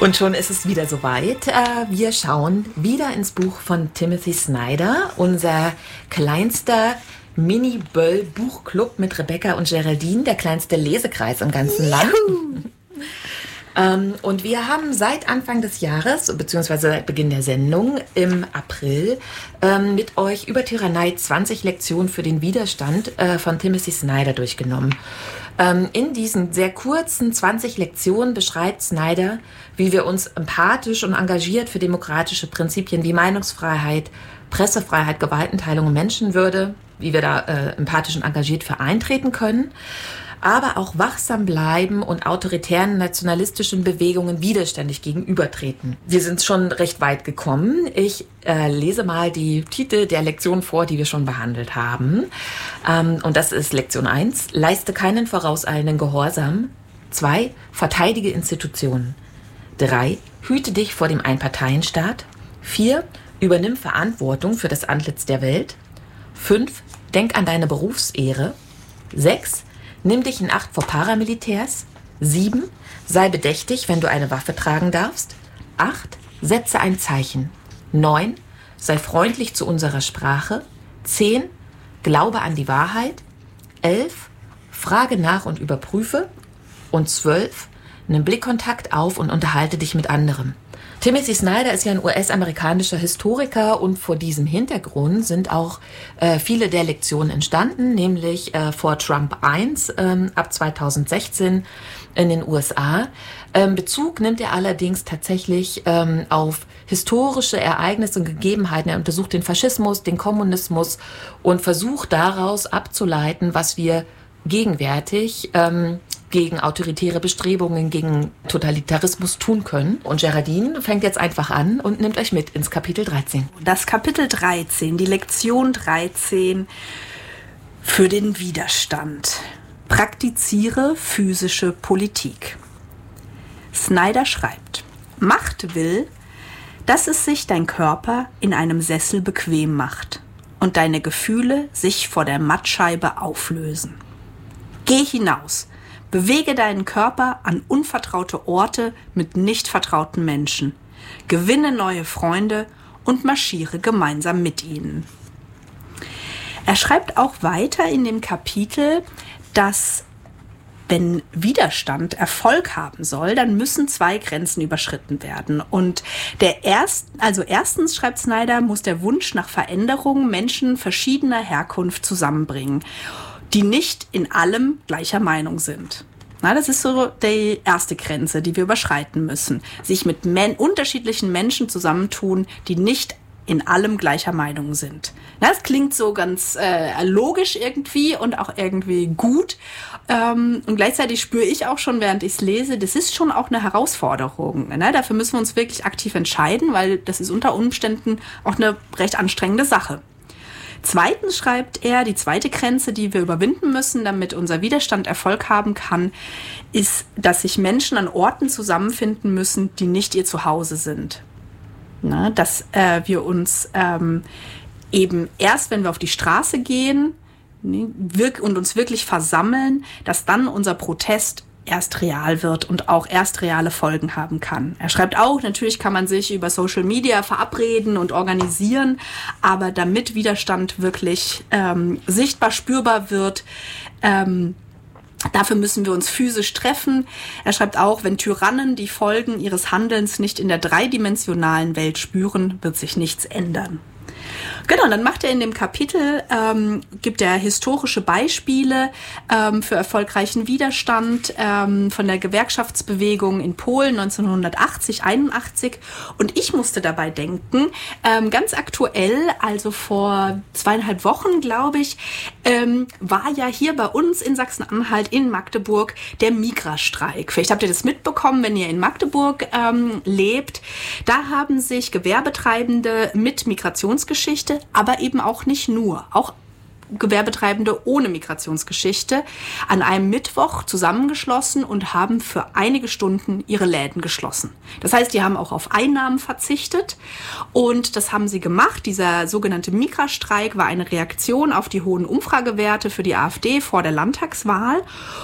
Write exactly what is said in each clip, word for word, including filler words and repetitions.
Und schon ist es wieder soweit. Wir schauen wieder ins Buch von Timothy Snyder, unser kleinster Mini-Böll-Buchclub mit Rebecca und Geraldine, der kleinste Lesekreis im ganzen Land. Ähm, und wir haben seit Anfang des Jahres, beziehungsweise seit Beginn der Sendung im April, ähm, mit euch über Tyrannei zwanzig Lektionen für den Widerstand äh, von Timothy Snyder durchgenommen. Ähm, in diesen sehr kurzen zwanzig Lektionen beschreibt Snyder, wie wir uns empathisch und engagiert für demokratische Prinzipien wie Meinungsfreiheit, Pressefreiheit, Gewaltenteilung und Menschenwürde, wie wir da äh, empathisch und engagiert für eintreten können, aber auch wachsam bleiben und autoritären nationalistischen Bewegungen widerständig gegenübertreten. Wir sind schon recht weit gekommen. Ich äh, lese mal die Titel der Lektion vor, die wir schon behandelt haben. Ähm, und das ist Lektion eins. Leiste keinen vorauseilenden Gehorsam. zwei. Verteidige Institutionen. drei. Hüte dich vor dem Einparteienstaat. vier. Übernimm Verantwortung für das Antlitz der Welt. fünf. Denk an deine Berufsehre. sechs. Nimm dich in Acht vor Paramilitärs. sieben. Sei bedächtig, wenn du eine Waffe tragen darfst. acht. Setze ein Zeichen. neun. Sei freundlich zu unserer Sprache. zehn. Glaube an die Wahrheit. elf. Frage nach und überprüfe. Und zwölf. Nimm Blickkontakt auf und unterhalte dich mit anderem. Timothy Snyder ist ja ein U S-amerikanischer Historiker und vor diesem Hintergrund sind auch äh, viele der Lektionen entstanden, nämlich äh, vor Trump eins ähm, ab zweitausendsechzehn in den U S A. Ähm, Bezug nimmt er allerdings tatsächlich ähm, auf historische Ereignisse und Gegebenheiten. Er untersucht den Faschismus, den Kommunismus und versucht daraus abzuleiten, was wir gegenwärtig ähm, gegen autoritäre Bestrebungen, gegen Totalitarismus tun können. Und Geraldine fängt jetzt einfach an und nimmt euch mit ins Kapitel dreizehn. Das Kapitel dreizehn, die Lektion dreizehn für den Widerstand. Praktiziere physische Politik. Snyder schreibt, Macht will, dass es sich dein Körper in einem Sessel bequem macht und deine Gefühle sich vor der Mattscheibe auflösen. Geh hinaus. Bewege deinen Körper an unvertraute Orte mit nicht vertrauten Menschen. Gewinne neue Freunde und marschiere gemeinsam mit ihnen. Er schreibt auch weiter in dem Kapitel, dass wenn Widerstand Erfolg haben soll, dann müssen zwei Grenzen überschritten werden. Und der erst, also erstens, schreibt Snyder, muss der Wunsch nach Veränderung Menschen verschiedener Herkunft zusammenbringen, die nicht in allem gleicher Meinung sind. Na, das ist so die erste Grenze, die wir überschreiten müssen. Sich mit men- unterschiedlichen Menschen zusammentun, die nicht in allem gleicher Meinung sind. Na, das klingt so ganz äh, logisch irgendwie und auch irgendwie gut. Ähm, und gleichzeitig spüre ich auch schon, während ich es lese, das ist schon auch eine Herausforderung. Ne? Dafür müssen wir uns wirklich aktiv entscheiden, weil das ist unter Umständen auch eine recht anstrengende Sache. Zweitens schreibt er, die zweite Grenze, die wir überwinden müssen, damit unser Widerstand Erfolg haben kann, ist, dass sich Menschen an Orten zusammenfinden müssen, die nicht ihr Zuhause sind. Na, dass äh, wir uns ähm, eben erst, wenn wir auf die Straße gehen ne, wirk- und uns wirklich versammeln, dass dann unser Protest erst real wird und auch erst reale Folgen haben kann. Er schreibt auch, natürlich kann man sich über Social Media verabreden und organisieren, aber damit Widerstand wirklich ähm, sichtbar, spürbar wird, ähm, dafür müssen wir uns physisch treffen. Er schreibt auch, wenn Tyrannen die Folgen ihres Handelns nicht in der dreidimensionalen Welt spüren, wird sich nichts ändern. Genau, dann macht er in dem Kapitel, ähm, gibt er historische Beispiele ähm, für erfolgreichen Widerstand ähm, von der Gewerkschaftsbewegung in Polen neunzehnhundertachtzig, einundachtzig. Und ich musste dabei denken, ähm, ganz aktuell, also vor zweieinhalb Wochen, glaube ich, ähm, war ja hier bei uns in Sachsen-Anhalt in Magdeburg der Migra-Streik. Vielleicht habt ihr das mitbekommen, wenn ihr in Magdeburg ähm, lebt. Da haben sich Gewerbetreibende mit Migrationsgeschichte, aber eben auch nicht nur, auch Gewerbetreibende ohne Migrationsgeschichte an einem Mittwoch zusammengeschlossen und haben für einige Stunden ihre Läden geschlossen. Das heißt, die haben auch auf Einnahmen verzichtet und das haben sie gemacht. Dieser sogenannte Migrastreik war eine Reaktion auf die hohen Umfragewerte für die AfD vor der Landtagswahl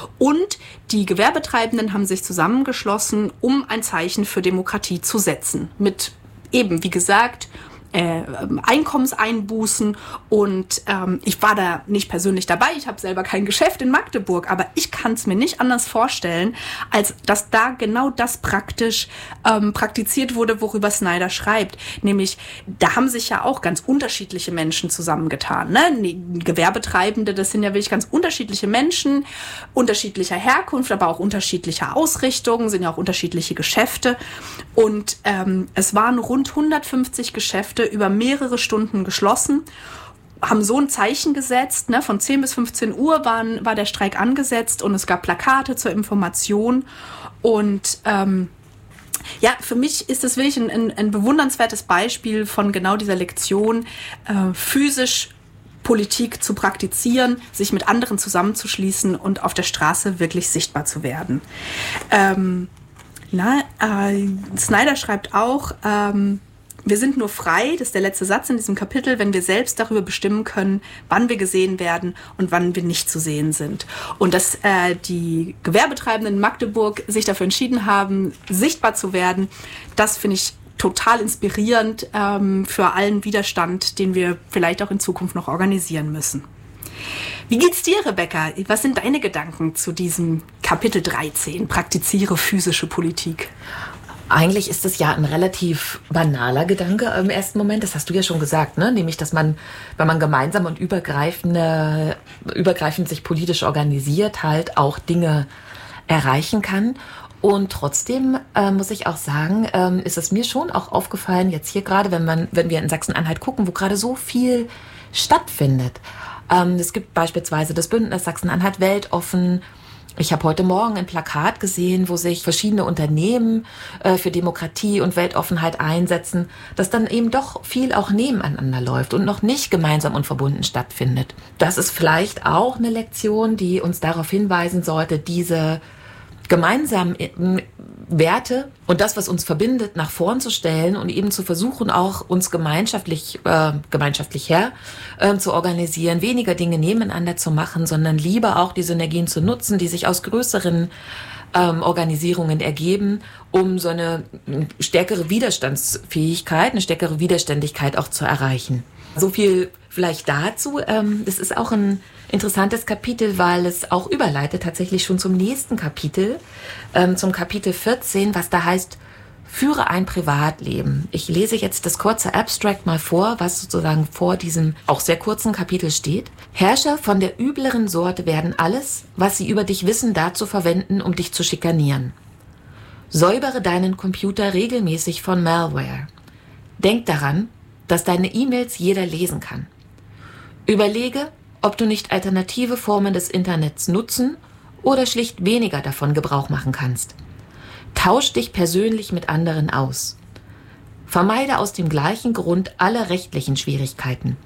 und die Gewerbetreibenden haben sich zusammengeschlossen, um ein Zeichen für Demokratie zu setzen. Mit eben, wie gesagt, Äh, Einkommenseinbußen und ähm, ich war da nicht persönlich dabei, ich habe selber kein Geschäft in Magdeburg, aber ich kann es mir nicht anders vorstellen, als dass da genau das praktisch ähm, praktiziert wurde, worüber Snyder schreibt, nämlich da haben sich ja auch ganz unterschiedliche Menschen zusammengetan, ne? Gewerbetreibende, das sind ja wirklich ganz unterschiedliche Menschen, unterschiedlicher Herkunft, aber auch unterschiedlicher Ausrichtung, sind ja auch unterschiedliche Geschäfte und ähm, es waren rund hundertfünfzig Geschäfte über mehrere Stunden geschlossen, haben so ein Zeichen gesetzt, ne, von zehn bis fünfzehn Uhr waren, war der Streik angesetzt und es gab Plakate zur Information und ähm, ja, für mich ist das wirklich ein, ein, ein bewundernswertes Beispiel von genau dieser Lektion, äh, physisch Politik zu praktizieren, sich mit anderen zusammenzuschließen und auf der Straße wirklich sichtbar zu werden. Ähm, na, äh, Snyder schreibt auch, ähm, wir sind nur frei, das ist der letzte Satz in diesem Kapitel, wenn wir selbst darüber bestimmen können, wann wir gesehen werden und wann wir nicht zu sehen sind. Und dass äh, die Gewerbetreibenden in Magdeburg sich dafür entschieden haben, sichtbar zu werden, das finde ich total inspirierend ähm, für allen Widerstand, den wir vielleicht auch in Zukunft noch organisieren müssen. Wie geht's dir, Rebecca? Was sind deine Gedanken zu diesem Kapitel dreizehn, Praktiziere physische Politik? Eigentlich ist es ja ein relativ banaler Gedanke im ersten Moment. Das hast du ja schon gesagt, ne? Nämlich, dass man, wenn man gemeinsam und übergreifende, übergreifend sich politisch organisiert, halt auch Dinge erreichen kann. Und trotzdem äh, muss ich auch sagen, ähm, ist es mir schon auch aufgefallen, jetzt hier gerade, wenn man, wenn wir in Sachsen-Anhalt gucken, wo gerade so viel stattfindet. Ähm, es gibt beispielsweise das Bündnis Sachsen-Anhalt weltoffen. Ich habe heute Morgen ein Plakat gesehen, wo sich verschiedene Unternehmen äh, für Demokratie und Weltoffenheit einsetzen, dass dann eben doch viel auch nebeneinander läuft und noch nicht gemeinsam und verbunden stattfindet. Das ist vielleicht auch eine Lektion, die uns darauf hinweisen sollte, diese gemeinsamen Werte und das, was uns verbindet, nach vorn zu stellen und eben zu versuchen, auch uns gemeinschaftlich, äh, gemeinschaftlich her äh, zu organisieren, weniger Dinge nebeneinander zu machen, sondern lieber auch die Synergien zu nutzen, die sich aus größeren ähm, Organisierungen ergeben, um so eine stärkere Widerstandsfähigkeit, eine stärkere Widerständigkeit auch zu erreichen. So viel vielleicht dazu. Ähm, das ist auch ein interessantes Kapitel, weil es auch überleitet tatsächlich schon zum nächsten Kapitel, ähm, zum Kapitel vierzehn, was da heißt, führe ein Privatleben. Ich lese jetzt das kurze Abstract mal vor, was sozusagen vor diesem auch sehr kurzen Kapitel steht. Herrscher von der übleren Sorte werden alles, was sie über dich wissen, dazu verwenden, um dich zu schikanieren. Säubere deinen Computer regelmäßig von Malware. Denk daran, dass deine E-Mails jeder lesen kann. Überlege, ob du nicht alternative Formen des Internets nutzen oder schlicht weniger davon Gebrauch machen kannst. Tausch dich persönlich mit anderen aus. Vermeide aus dem gleichen Grund alle rechtlichen Schwierigkeiten.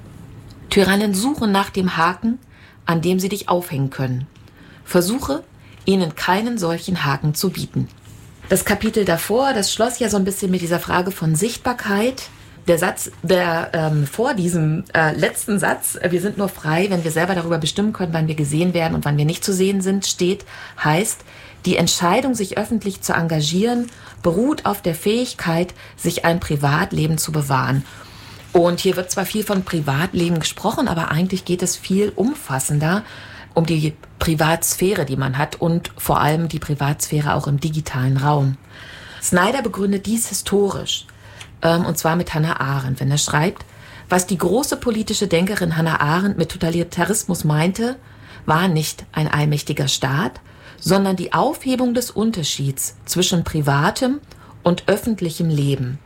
Tyrannen suchen nach dem Haken, an dem sie dich aufhängen können. Versuche, ihnen keinen solchen Haken zu bieten. Das Kapitel davor, das schloss ja so ein bisschen mit dieser Frage von Sichtbarkeit. Der Satz, der ähm, vor diesem äh, letzten Satz, wir sind nur frei, wenn wir selber darüber bestimmen können, wann wir gesehen werden und wann wir nicht zu sehen sind, steht, heißt, die Entscheidung, sich öffentlich zu engagieren, beruht auf der Fähigkeit, sich ein Privatleben zu bewahren. Und hier wird zwar viel von Privatleben gesprochen, aber eigentlich geht es viel umfassender um die Privatsphäre, die man hat und vor allem die Privatsphäre auch im digitalen Raum. Snyder begründet dies historisch. Und zwar mit Hannah Arendt, wenn er schreibt, was die große politische Denkerin Hannah Arendt mit Totalitarismus meinte, war nicht ein allmächtiger Staat, sondern die Aufhebung des Unterschieds zwischen privatem und öffentlichem Leben.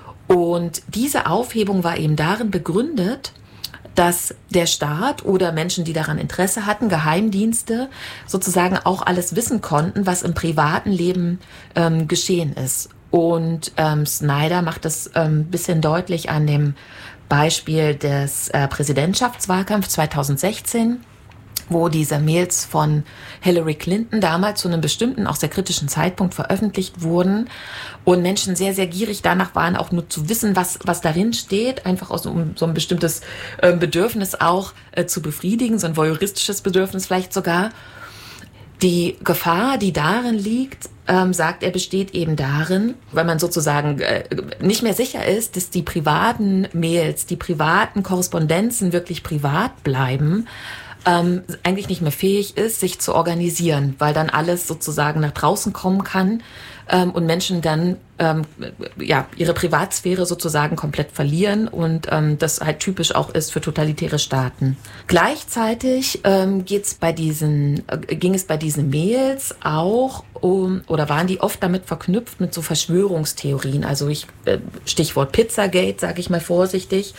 Und diese Aufhebung war eben darin begründet, dass der Staat oder Menschen, die daran Interesse hatten, Geheimdienste, sozusagen auch alles wissen konnten, was im privaten Leben ähm, geschehen ist. Und ähm, Snyder macht das ein ähm, bisschen deutlich an dem Beispiel des äh, Präsidentschaftswahlkampfs zweitausendsechzehn, wo diese Mails von Hillary Clinton damals zu einem bestimmten, auch sehr kritischen Zeitpunkt veröffentlicht wurden und Menschen sehr, sehr gierig danach waren, auch nur zu wissen, was, was darin steht, einfach aus um so ein bestimmtes äh, Bedürfnis auch äh, zu befriedigen, so ein voyeuristisches Bedürfnis vielleicht sogar. Die Gefahr, die darin liegt, ähm, sagt er, besteht eben darin, weil man sozusagen äh, nicht mehr sicher ist, dass die privaten Mails, die privaten Korrespondenzen wirklich privat bleiben, ähm, eigentlich nicht mehr fähig ist, sich zu organisieren, weil dann alles sozusagen nach draußen kommen kann ähm, und Menschen dann ähm, ja ihre Privatsphäre sozusagen komplett verlieren und ähm, das halt typisch auch ist für totalitäre Staaten. Gleichzeitig ähm, geht's bei diesen, äh, ging es bei diesen Mails auch um, oder waren die oft damit verknüpft mit so Verschwörungstheorien, also ich äh, Stichwort Pizzagate, sage ich mal vorsichtig,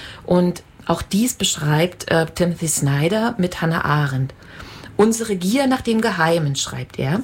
und auch dies beschreibt äh, Timothy Snyder mit Hannah Arendt. Unsere Gier nach dem Geheimen, schreibt er,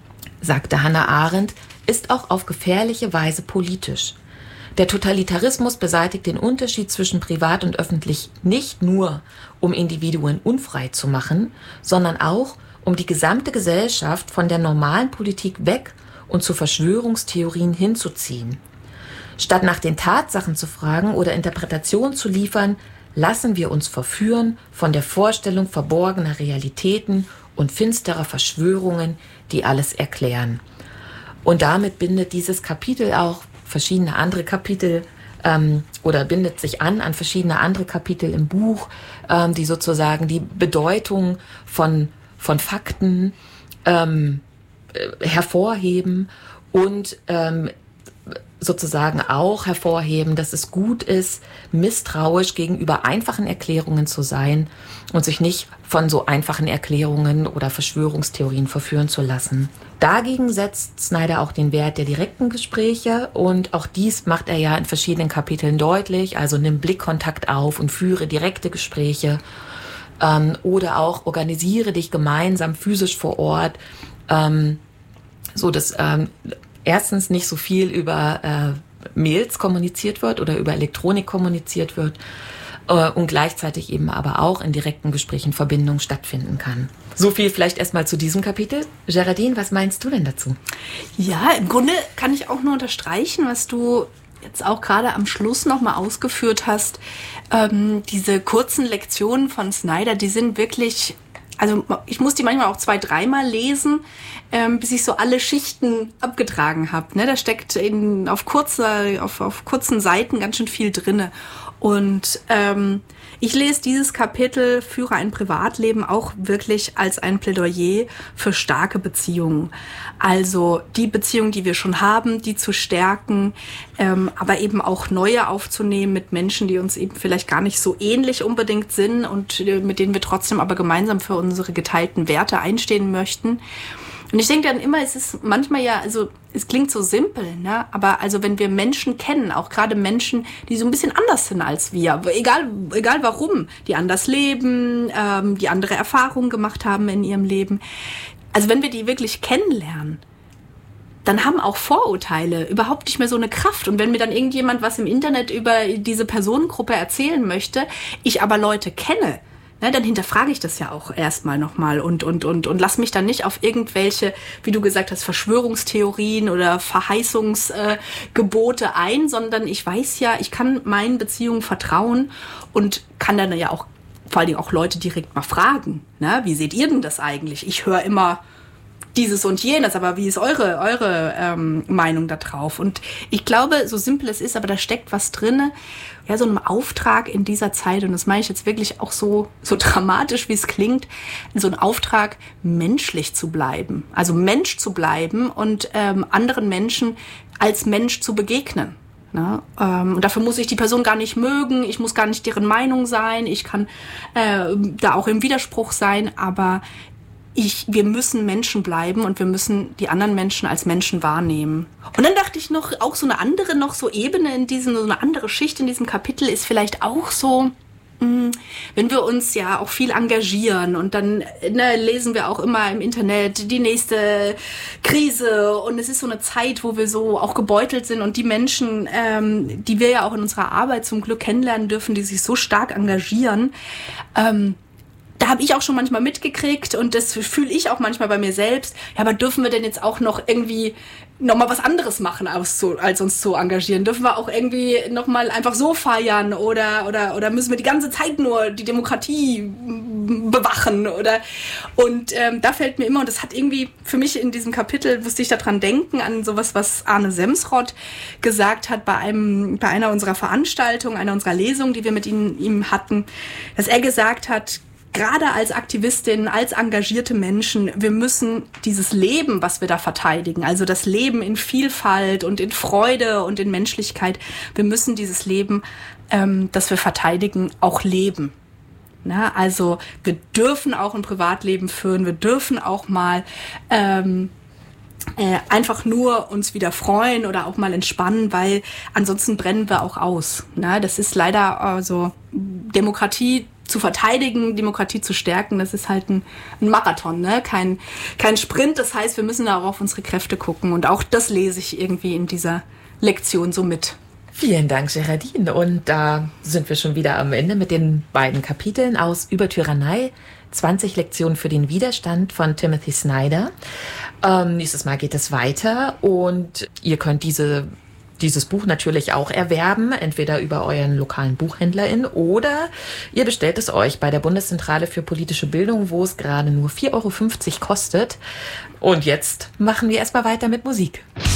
sagte Hannah Arendt, ist auch auf gefährliche Weise politisch. Der Totalitarismus beseitigt den Unterschied zwischen privat und öffentlich nicht nur, um Individuen unfrei zu machen, sondern auch, um die gesamte Gesellschaft von der normalen Politik weg und zu Verschwörungstheorien hinzuziehen. Statt nach den Tatsachen zu fragen oder Interpretationen zu liefern, lassen wir uns verführen von der Vorstellung verborgener Realitäten und finsterer Verschwörungen, die alles erklären. Und damit bindet dieses Kapitel auch verschiedene andere Kapitel ähm, oder bindet sich an an verschiedene andere Kapitel im Buch, ähm, die sozusagen die Bedeutung von, von Fakten ähm, äh, hervorheben und ähm, sozusagen auch hervorheben, dass es gut ist, misstrauisch gegenüber einfachen Erklärungen zu sein und sich nicht von so einfachen Erklärungen oder Verschwörungstheorien verführen zu lassen. Dagegen setzt Snyder auch den Wert der direkten Gespräche und auch dies macht er ja in verschiedenen Kapiteln deutlich, also nimm Blickkontakt auf und führe direkte Gespräche ähm, oder auch organisiere dich gemeinsam physisch vor Ort, ähm, so dass ähm, erstens nicht so viel über äh, Mails kommuniziert wird oder über Elektronik kommuniziert wird äh, und gleichzeitig eben aber auch in direkten Gesprächen Verbindung stattfinden kann. So viel vielleicht erstmal zu diesem Kapitel. Geraldine, was meinst du denn dazu? Ja, im Grunde kann ich auch nur unterstreichen, was du jetzt auch gerade am Schluss nochmal ausgeführt hast. Ähm, diese kurzen Lektionen von Snyder, die sind wirklich... Also ich muss die manchmal auch zwei, dreimal lesen, ähm, bis ich so alle Schichten abgetragen habe. Ne? Da steckt in, auf, kurzer, auf, auf kurzen Seiten ganz schön viel drinne. Und ähm, ich lese dieses Kapitel Führe ein Privatleben auch wirklich als ein Plädoyer für starke Beziehungen. Also die Beziehungen, die wir schon haben, die zu stärken, ähm, aber eben auch neue aufzunehmen mit Menschen, die uns eben vielleicht gar nicht so ähnlich unbedingt sind und äh, mit denen wir trotzdem aber gemeinsam für unsere geteilten Werte einstehen möchten. Und ich denke dann immer, es ist manchmal ja, also es klingt so simpel, ne? Aber also wenn wir Menschen kennen, auch gerade Menschen, die so ein bisschen anders sind als wir, egal, egal warum, die anders leben, ähm, die andere Erfahrungen gemacht haben in ihrem Leben. Also wenn wir die wirklich kennenlernen, dann haben auch Vorurteile überhaupt nicht mehr so eine Kraft. Und wenn mir dann irgendjemand was im Internet über diese Personengruppe erzählen möchte, ich aber Leute kenne, ne, dann hinterfrage ich das ja auch erstmal nochmal und, und, und, und lass mich dann nicht auf irgendwelche, wie du gesagt hast, Verschwörungstheorien oder Verheißungsgebote äh, ein, sondern ich weiß ja, ich kann meinen Beziehungen vertrauen und kann dann ja auch vor allen Dingen auch Leute direkt mal fragen, ne, wie seht ihr denn das eigentlich? Ich höre immer dieses und jenes, aber wie ist eure, eure ähm, Meinung da drauf? Und ich glaube, so simpel es ist, aber da steckt was drin, ja, so einem Auftrag in dieser Zeit, und das meine ich jetzt wirklich auch so, so dramatisch, wie es klingt, so ein Auftrag, menschlich zu bleiben, also Mensch zu bleiben und ähm, anderen Menschen als Mensch zu begegnen. Ne? Ähm, und dafür muss ich die Person gar nicht mögen, ich muss gar nicht deren Meinung sein, ich kann äh, da auch im Widerspruch sein, aber Ich, wir müssen Menschen bleiben und wir müssen die anderen Menschen als Menschen wahrnehmen. Und dann dachte ich noch, auch so eine andere noch so Ebene in diesem, so eine andere Schicht in diesem Kapitel ist vielleicht auch so, Wenn wir uns ja auch viel engagieren und dann ne, lesen wir auch immer im Internet die nächste Krise und es ist so eine Zeit, wo wir so auch gebeutelt sind und die Menschen, ähm, die wir ja auch in unserer Arbeit zum Glück kennenlernen dürfen, die sich so stark engagieren, ähm, da habe ich auch schon manchmal mitgekriegt und das fühle ich auch manchmal bei mir selbst. Ja, aber dürfen wir denn jetzt auch noch irgendwie nochmal was anderes machen, als, zu, als uns zu engagieren? Dürfen wir auch irgendwie nochmal einfach so feiern oder, oder, oder müssen wir die ganze Zeit nur die Demokratie bewachen? Oder und ähm, da fällt mir immer, und das hat irgendwie für mich in diesem Kapitel, musste ich daran denken, an sowas, was Arne Semsrott gesagt hat bei einem, bei einer unserer Veranstaltungen, einer unserer Lesungen, die wir mit ihm, ihm hatten, dass er gesagt hat, gerade als Aktivistinnen, als engagierte Menschen, wir müssen dieses Leben, was wir da verteidigen, also das Leben in Vielfalt und in Freude und in Menschlichkeit, wir müssen dieses Leben, ähm, das wir verteidigen, auch leben. Na, also wir dürfen auch ein Privatleben führen, wir dürfen auch mal ähm, äh, einfach nur uns wieder freuen oder auch mal entspannen, weil ansonsten brennen wir auch aus. Na, das ist leider also Demokratie zu verteidigen, Demokratie zu stärken, das ist halt ein, ein Marathon, ne? Kein, kein Sprint. Das heißt, wir müssen da auch auf unsere Kräfte gucken. Und auch das lese ich irgendwie in dieser Lektion so mit. Vielen Dank, Geraldine. Und da sind wir schon wieder am Ende mit den beiden Kapiteln aus Über Tyrannei, zwanzig Lektionen für den Widerstand von Timothy Snyder. Ähm, nächstes Mal geht es weiter und ihr könnt diese dieses Buch natürlich auch erwerben, entweder über euren lokalen BuchhändlerIn oder ihr bestellt es euch bei der Bundeszentrale für politische Bildung, wo es gerade nur vier Euro fünfzig kostet. Und jetzt machen wir erstmal weiter mit Musik.